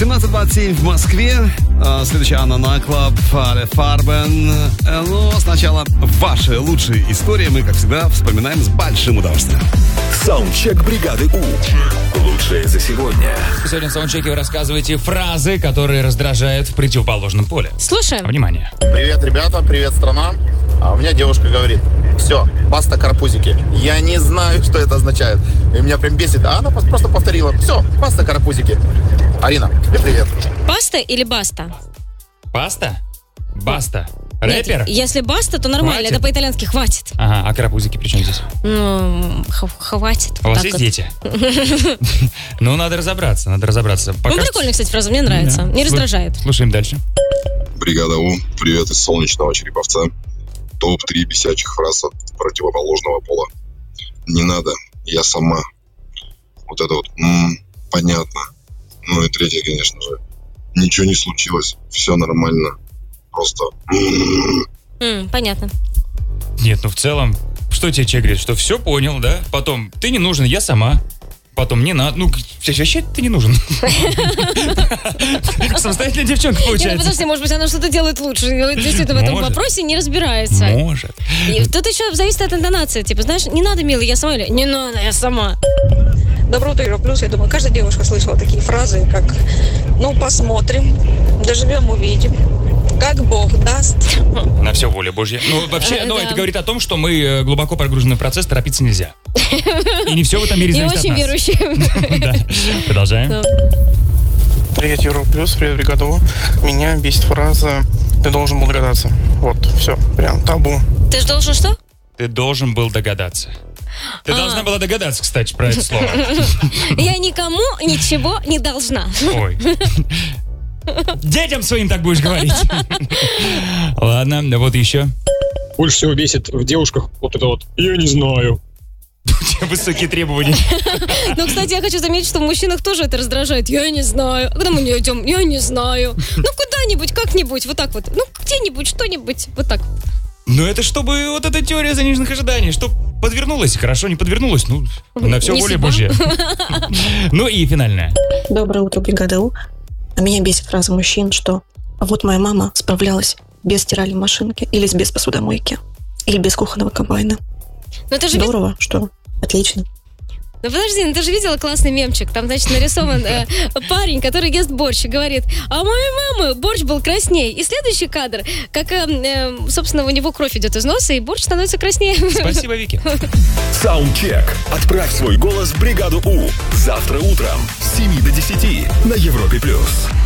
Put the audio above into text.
17:27 в Москве. Следующая Анна Наклаб, Але Фарбен. Но сначала ваши лучшие истории мы, как всегда, вспоминаем с большим удовольствием. Саундчек бригады У. Лучшее за сегодня. Сегодня в саундчеке вы рассказываете фразы, которые раздражают в противоположном поле. Слушаем. Внимание. Привет, ребята, привет, страна. А у меня девушка говорит: все, баста карапузики. Я не знаю, что это означает. И меня прям бесит. А она просто повторила: все, баста карапузики. Арина, тебе привет. Паста или баста? Паста? Баста. Рэпер? Нет, если баста, то нормально, Хватит? это по-итальянски хватит. Ага, а карапузики при чем здесь? Ну, хватит. У вас Так есть вот. дети? Ну, надо разобраться. Ну, прикольная, кстати, фраза, мне нравится. Да. Не раздражает. Слушаем дальше. Бригада У, привет из солнечного Череповца. Топ-3 бесячих фраз от противоположного пола. Не надо, я сама. Вот это вот, понятно. Ну и третье, конечно же. Ничего не случилось, все нормально. Просто. Понятно. Нет, ну в целом, что тебе человек говорит? Что все понял, да? Потом, ты не нужен, я сама. Потом, не надо. Ну, вообще ты не нужен. Самостоятельная девчонка Нет, ну получается. подожди, может быть, она что-то делает лучше. Действительно, в этом Может. вопросе не разбирается. Может. И тут еще зависит от интонации. Типа, знаешь, не надо, милый, я сама, или не надо, я сама. Добро утро, плюс. Я думаю, каждая девушка слышала такие фразы, как «ну, посмотрим», «доживем, увидим», «как Бог даст». На все воля Божья. Ну, вообще, Да. это говорит о том, что мы глубоко погружены в процесс, торопиться нельзя. И не все в этом мире Я зависит от очень нас. верующая. Да. Продолжаем. Да. Привет, Юра Плюс, привет, бригада У. Меня бесит фраза «ты должен был догадаться». Вот, все, прям табу. Ты же должен что? Ты должен был догадаться. Ты должна была догадаться, кстати, про это слово. Я никому ничего не должна. Ой. Детям своим так будешь говорить. Ладно, вот еще. Больше всего бесит в девушках вот это вот «я не знаю». Высокие требования. Ну, кстати, я хочу заметить, что в мужчинах тоже это раздражает. Я не знаю. А когда мы не идем? Я не знаю. Ну, куда-нибудь, как-нибудь, вот так вот. Ну, где-нибудь, что-нибудь, вот так. Ну, это чтобы вот эта теория заниженных ожиданий, что подвернулась, хорошо, не подвернулась, ну, на все Не воля судьба. Божья. Ну и финальное. Доброе утро, бригада У. А меня бесит фраза мужчин, что «а вот моя мама справлялась без стиральной машинки или без посудомойки, или без кухонного комбайна». Ну, это же Здорово, что? Отлично. Ну подожди, ну ты же видела классный мемчик. Там, значит, нарисован парень, который ест борщ и говорит: а у моей мамы борщ был красней. И следующий кадр, как, собственно, у него кровь идет из носа, и борщ становится краснее. Спасибо, Вики. Саундчек. Отправь свой голос в бригаду У. Завтра утром с 7 до 10 на Европе+.